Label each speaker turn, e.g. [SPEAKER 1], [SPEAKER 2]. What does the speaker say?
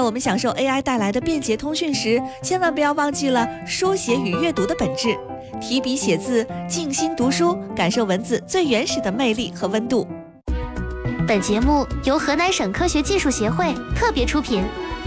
[SPEAKER 1] 我们享受 AI 带来的便捷通讯时，千万不要忘记了书写与阅读的本质。提笔写字，静心读书，感受文字最原始的魅力和温度。
[SPEAKER 2] 本节目由河南省科学技术协会特别出品。